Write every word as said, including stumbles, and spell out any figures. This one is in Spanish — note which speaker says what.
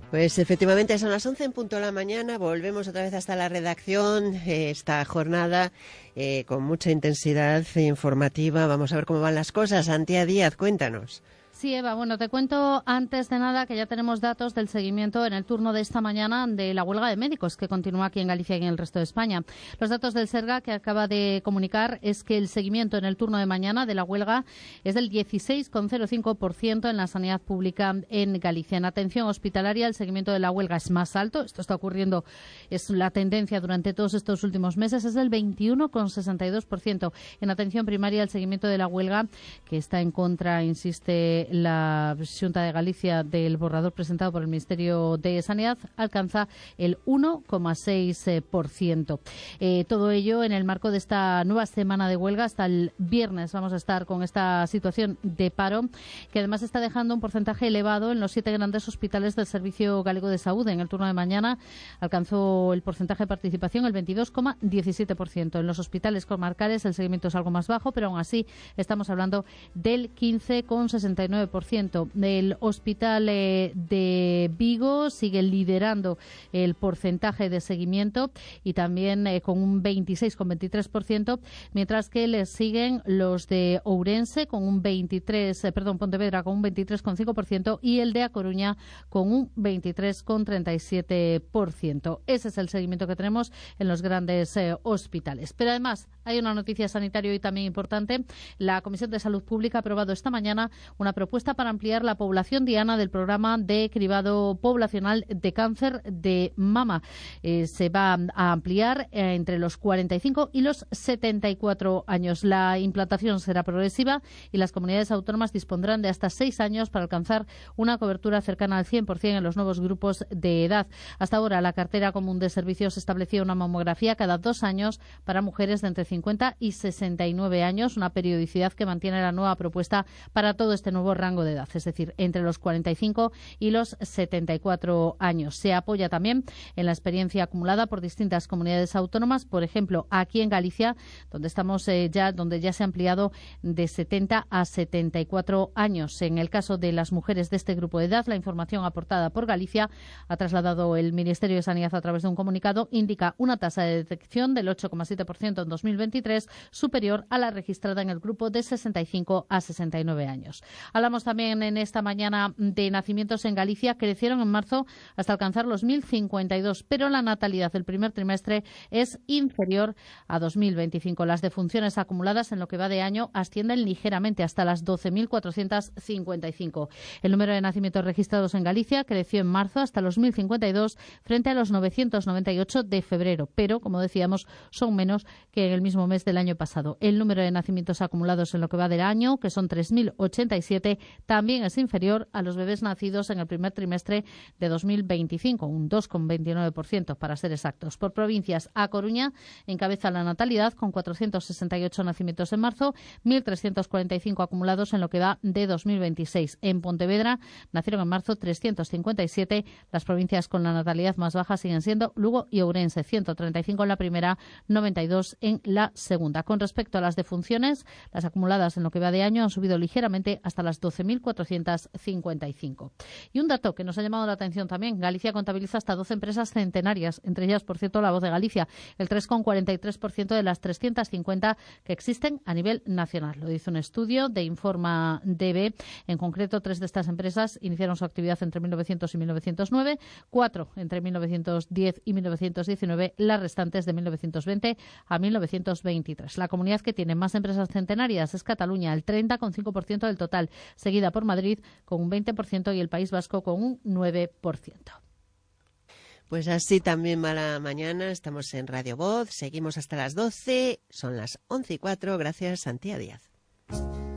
Speaker 1: Pues efectivamente son las once en punto de la mañana, volvemos otra vez hasta la redacción, eh, esta jornada eh, con mucha intensidad informativa. Vamos a ver cómo van las cosas. Antía Díaz, cuéntanos.
Speaker 2: Sí, Eva, bueno, te cuento antes de nada que ya tenemos datos del seguimiento en el turno de esta mañana de la huelga de médicos que continúa aquí en Galicia y en el resto de España. Los datos del Serga que acaba de comunicar es que el seguimiento en el turno de mañana de la huelga es del dieciséis coma cero cinco por ciento en la sanidad pública en Galicia. En atención hospitalaria el seguimiento de la huelga es más alto. Esto está ocurriendo, es la tendencia durante todos estos últimos meses, es del veintiuno coma sesenta y dos por ciento. En atención primaria el seguimiento de la huelga, que está en contra, insiste la Xunta de Galicia, del borrador presentado por el Ministerio de Sanidad, alcanza el uno coma seis por ciento. Eh, todo ello en el marco de esta nueva semana de huelga. Hasta el viernes vamos a estar con esta situación de paro, que además está dejando un porcentaje elevado en los siete grandes hospitales del Servicio Galego de Saúde. En el turno de mañana alcanzó el porcentaje de participación el veintidós coma diecisiete por ciento. En los hospitales comarcales el seguimiento es algo más bajo, pero aún así estamos hablando del quince coma sesenta y nueve por ciento. El hospital eh, de Vigo sigue liderando el porcentaje de seguimiento y también eh, con un veintiséis coma veintitrés por ciento, mientras que le siguen los de Ourense con un veintitrés, eh, perdón, Pontevedra con un veintitrés coma cinco por ciento y el de A Coruña con un veintitrés coma treinta y siete por ciento. Ese es el seguimiento que tenemos en los grandes eh, hospitales. Pero además hay una noticia sanitaria hoy también importante. La Comisión de Salud Pública ha aprobado esta mañana una propuesta para ampliar la población diana del programa de cribado poblacional de cáncer de mama. Eh, se va a ampliar eh, entre los cuarenta y cinco y los setenta y cuatro años. La implantación será progresiva y las comunidades autónomas dispondrán de hasta seis años para alcanzar una cobertura cercana al cien por ciento en los nuevos grupos de edad. Hasta ahora, la cartera común de servicios establecía una mamografía cada dos años para mujeres de entre cincuenta y sesenta y nueve años, una periodicidad que mantiene la nueva propuesta para todo este nuevo rango de edad, es decir, entre los cuarenta y cinco y los setenta y cuatro años. Se apoya también en la experiencia acumulada por distintas comunidades autónomas, por ejemplo, aquí en Galicia, donde estamos eh, ya, donde ya se ha ampliado de setenta a setenta y cuatro años. En el caso de las mujeres de este grupo de edad, la información aportada por Galicia, ha trasladado el Ministerio de Sanidad a través de un comunicado, indica una tasa de detección del ocho coma siete por ciento en dos mil veintitrés, superior a la registrada en el grupo de sesenta y cinco a sesenta y nueve años. Hablamos también en esta mañana de nacimientos en Galicia. Crecieron en marzo hasta alcanzar los mil cincuenta y dos, pero la natalidad del primer trimestre es inferior a dos mil veinticinco. Las defunciones acumuladas en lo que va de año ascienden ligeramente hasta las doce mil cuatrocientos cincuenta y cinco. El número de nacimientos registrados en Galicia creció en marzo hasta los mil cincuenta y dos frente a los novecientos noventa y ocho de febrero, pero, como decíamos, son menos que en el mismo mes del año pasado. El número de nacimientos acumulados en lo que va del año, que son tres mil ochenta y siete, también es inferior a los bebés nacidos en el primer trimestre de dos mil veinticinco, un dos coma veintinueve por ciento para ser exactos. Por provincias, A Coruña encabeza la natalidad con cuatrocientos sesenta y ocho nacimientos en marzo, mil trescientos cuarenta y cinco acumulados en lo que va de dos mil veintiséis. En Pontevedra nacieron en marzo trescientos cincuenta y siete. Las provincias con la natalidad más baja siguen siendo Lugo y Ourense, ciento treinta y cinco en la primera, noventa y dos en la segunda. Con respecto a las defunciones, las acumuladas en lo que va de año han subido ligeramente hasta las doce mil cuatrocientos cincuenta y cinco. Y un dato que nos ha llamado la atención también: Galicia contabiliza hasta doce empresas centenarias, entre ellas, por cierto, La Voz de Galicia, el tres coma cuarenta y tres por ciento de las trescientas cincuenta que existen a nivel nacional. Lo dice un estudio de Informa D B. En concreto, tres de estas empresas iniciaron su actividad entre mil novecientos y mil novecientos nueve, cuatro entre mil novecientos diez y mil novecientos diecinueve, las restantes de mil novecientos veinte a mil novecientos veintitrés. La comunidad que tiene más empresas centenarias es Cataluña, el treinta coma cinco por ciento del total, seguida por Madrid con un veinte por ciento y el País Vasco con un nueve por ciento.
Speaker 1: Pues así también va la mañana. Estamos en Radio Voz, seguimos hasta las doce, son las once y cuatro. Gracias, Antía Díaz.